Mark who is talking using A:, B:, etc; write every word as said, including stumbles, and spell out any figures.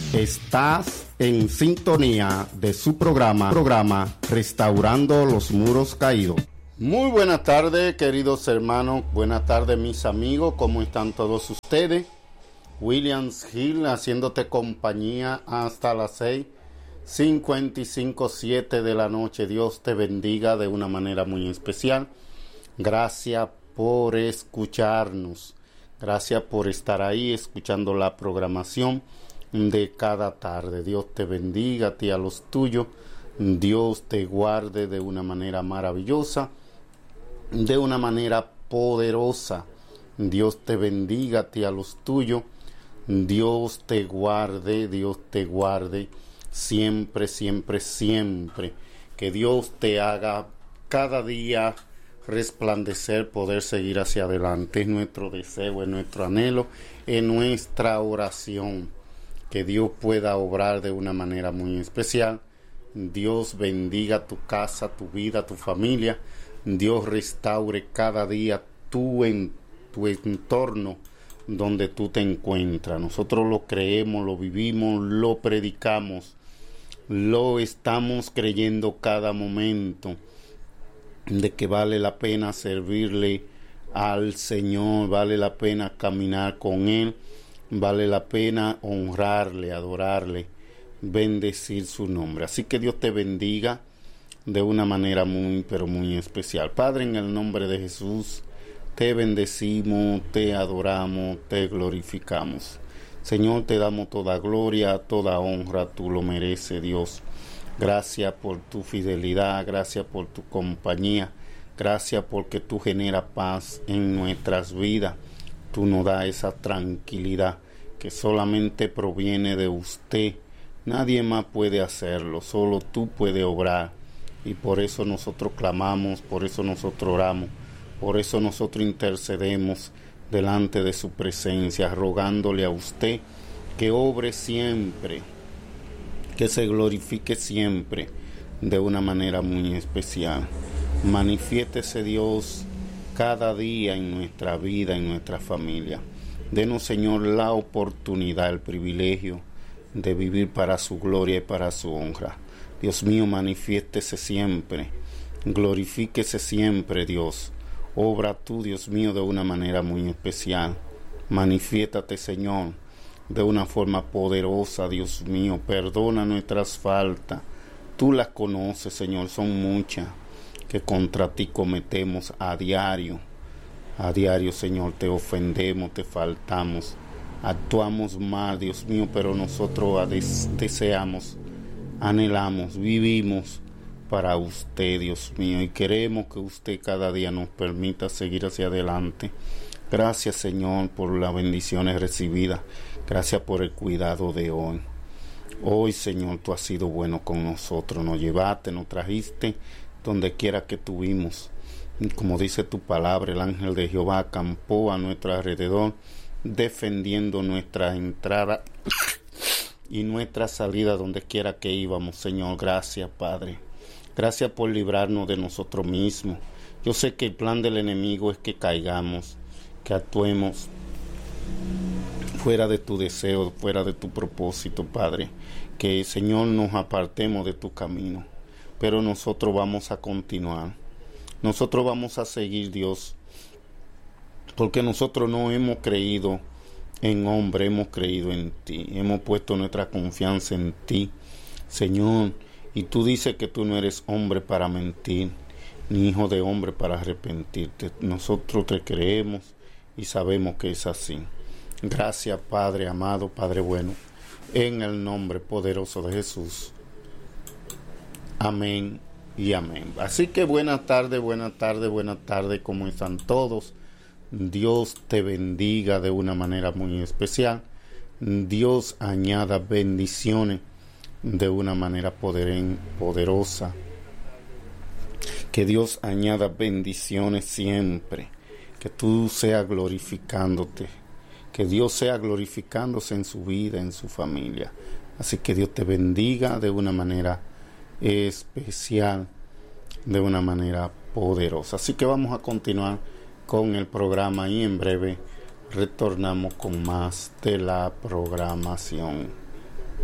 A: Estás en sintonía de su programa, programa Restaurando los Muros Caídos. Muy buenas tardes, queridos hermanos. Buenas tardes, mis amigos. ¿Cómo están todos ustedes? Williams Hill haciéndote compañía hasta las seis cincuenta y cinco, siete de la noche. Dios te bendiga de una manera muy especial. Gracias por escucharnos. Gracias por estar ahí escuchando la programación de cada tarde. Dios te bendiga a ti y a los tuyos. Dios te guarde de una manera maravillosa, de una manera poderosa. Dios te bendiga a ti y a los tuyos. Dios te guarde, Dios te guarde siempre, siempre, siempre. Que Dios te haga cada día resplandecer, poder seguir hacia adelante. Es nuestro deseo, es nuestro anhelo, es nuestra oración. Que Dios pueda obrar de una manera muy especial. Dios bendiga tu casa, tu vida, tu familia. Dios restaure cada día tu, en, tu entorno donde tú te encuentras. Nosotros lo creemos, lo vivimos, lo predicamos, lo estamos creyendo cada momento de que vale la pena servirle al Señor, vale la pena caminar con Él, vale la pena honrarle, adorarle, bendecir su nombre. Así que Dios te bendiga de una manera muy, pero muy especial. Padre, en el nombre de Jesús, te bendecimos, te adoramos, te glorificamos. Señor, te damos toda gloria, toda honra, tú lo mereces, Dios. Gracias por tu fidelidad, gracias por tu compañía, gracias porque tú generas paz en nuestras vidas. Tú nos das esa tranquilidad que solamente proviene de usted. Nadie más puede hacerlo, solo tú puedes obrar. Y por eso nosotros clamamos, por eso nosotros oramos, por eso nosotros intercedemos delante de su presencia, rogándole a usted que obre siempre, que se glorifique siempre de una manera muy especial. Manifiéstese Dios cada día en nuestra vida, en nuestra familia. Denos, Señor, la oportunidad, el privilegio de vivir para su gloria y para su honra. Dios mío, manifiéstese siempre, glorifíquese siempre, Dios. Obra tú, Dios mío, de una manera muy especial. Manifiéstate, Señor, de una forma poderosa, Dios mío. Perdona nuestras faltas. Tú las conoces, Señor, son muchas que contra ti cometemos a diario. A diario, Señor, te ofendemos, te faltamos, actuamos mal, Dios mío, pero nosotros des- deseamos, anhelamos, vivimos para usted, Dios mío, y queremos que usted cada día nos permita seguir hacia adelante. Gracias, Señor, por las bendiciones recibidas. Gracias por el cuidado de hoy. Hoy, Señor, tú has sido bueno con nosotros. Nos llevaste, nos trajiste donde quiera que tuvimos. Y como dice tu palabra, el ángel de Jehová acampó a nuestro alrededor, defendiendo nuestra entrada y nuestra salida donde quiera que íbamos. Señor, gracias, Padre. Gracias por librarnos de nosotros mismos. Yo sé que el plan del enemigo es que caigamos, que actuemos fuera de tu deseo, fuera de tu propósito, Padre. Que, Señor, nos apartemos de tu camino. Pero nosotros vamos a continuar. Nosotros vamos a seguir, Dios, porque nosotros no hemos creído en hombre, hemos creído en ti. Hemos puesto nuestra confianza en ti, Señor. Y tú dices que tú no eres hombre para mentir, ni hijo de hombre para arrepentirte. Nosotros te creemos y sabemos que es así. Gracias, Padre amado, Padre bueno, en el nombre poderoso de Jesús. Amén y amén. Así que buenas tardes, buenas tardes, buenas tardes. ¿Cómo están todos? Dios te bendiga de una manera muy especial. Dios añada bendiciones de una manera poder, poderosa. Que Dios añada bendiciones siempre. Que tú seas glorificándote. Que Dios sea glorificándose en su vida, en su familia. Así que Dios te bendiga de una manera especial, de una manera poderosa. Así que vamos a continuar con el programa y en breve retornamos con más de la programación.